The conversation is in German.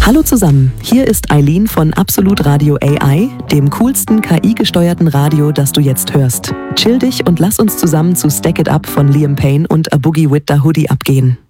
Hallo zusammen, hier ist Eileen von Absolut Radio AI, dem coolsten KI-gesteuerten Radio, das du jetzt hörst. Chill dich und lass uns zusammen zu Stack It Up von Liam Payne und A Boogie with Da Hoodie abgehen.